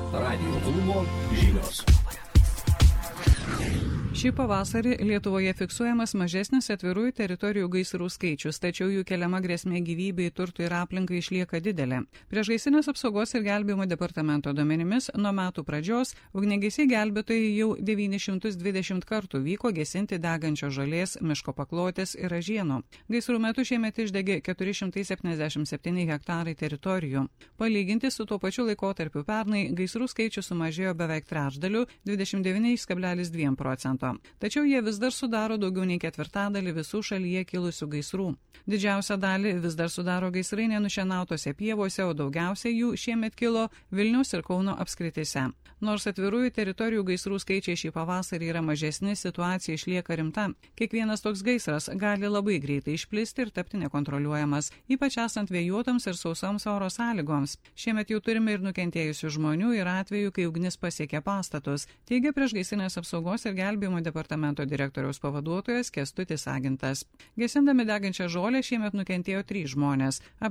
Radio klubo žinios. Šį pavasarį Lietuvoje fiksuojamas mažesnis atvirųjų teritorijų gaisrų skaičius, tačiau jų keliama grėsmė gyvybei, turtui ir aplinkai išlieka didelė. Priešgaisrinės apsaugos ir gelbėjimo departamento duomenimis nuo metų pradžios ugniagesiai gelbėtojai jau 920 kartų vyko gesinti degančios žolės, miško paklotės ir ražienų. Gaisrų metu šiemet išdegė 477 hektarai teritorijų. Palyginti su tuo pačiu laikotarpiu pernai gaisrų skaičius sumažėjo beveik trečdaliu 29,2%. Tačiau jie vis dar sudaro daugiau nei ketvirtadalį visų šalyje kilusių gaisrų. Didžiausią dalį vis dar sudaro gaisrai nenušienautose pievose, o daugiausiai jų šiemet kilo Vilniaus ir Kauno apskritise. Nors atvirųjų teritorijų gaisrų skaičiai šį pavasarį yra mažesni, situacija išlieka rimta. Kiekvienas toks gaisras gali labai greitai išplisti ir tapti nekontroliuojamas, ypač esant vėjuotams ir sausoms oro sąlygoms. Šiemet jau turime ir nukentėjusių žmonių ir atvejų, kai ugnis pasiekė pastatus, teigia priešgaisrinės apsaugos ir gelbėjimo departamento direktoriaus pavaduotojas Kęstutis Agintas. Gesindami degančią žolę šiemet nukentėjo 3 žmonės.